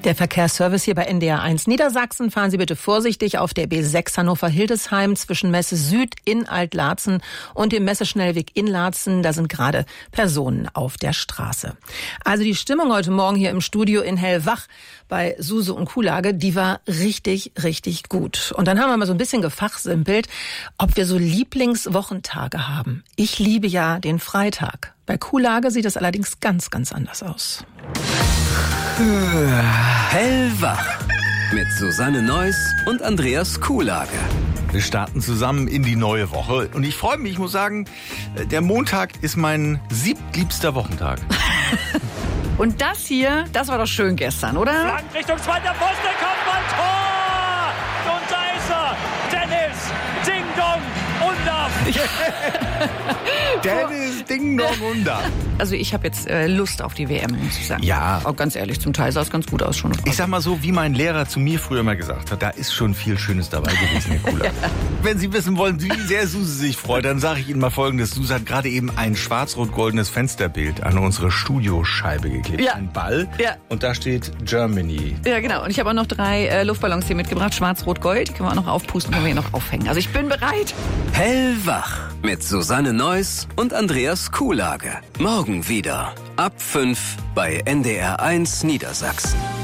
Der Verkehrsservice hier bei NDR 1 Niedersachsen. Fahren Sie bitte vorsichtig auf der B6 Hannover-Hildesheim zwischen Messe Süd in Alt-Laatzen und dem Messeschnellweg in Laatzen. Da sind gerade Personen auf der Straße. Also die Stimmung heute Morgen hier im Studio in Hellwach bei Suse und Kuhlage, die war richtig, richtig gut. Und dann haben wir mal so ein bisschen gefachsimpelt, ob wir so Lieblingswochentage haben. Ich liebe ja den Freitag. Bei Kuhlage sieht das allerdings ganz, ganz anders aus. Hellwach mit Susanne Neuss und Andreas Kuhlage. Wir starten zusammen in die neue Woche und ich freue mich, ich muss sagen, der Montag ist mein siebtliebster Wochentag. Und das hier, das war doch schön gestern, oder? Flank Richtung zweiter Pfosten, Kopfball, Tor! Und da ist er, Dennis, Ding Dong, Undaff. Dennis, Ding Dong, Undaff. Also ich habe jetzt Lust auf die WM, muss ich sagen. Ja. Auch ganz ehrlich, zum Teil sah es ganz gut aus schon. Ich sag mal so, wie mein Lehrer zu mir früher mal gesagt hat, da ist schon viel Schönes dabei gewesen, Herr Kuhlage. Wenn Sie wissen wollen, wie sehr Suse sich freut, dann sage ich Ihnen mal Folgendes. Suse hat gerade eben ein schwarz-rot-goldenes Fensterbild an unsere Studioscheibe geklebt. Ja. Ein Ball. Ja. Und da steht Germany. Ja, genau. Und ich habe auch noch 3 Luftballons hier mitgebracht, schwarz-rot-gold. Die können wir auch noch aufpusten, können wir hier noch aufhängen. Also ich bin bereit. Hellwach mit Susanne Neuss und Andreas Kuhlage. Morgen wieder ab 5 bei NDR 1 Niedersachsen.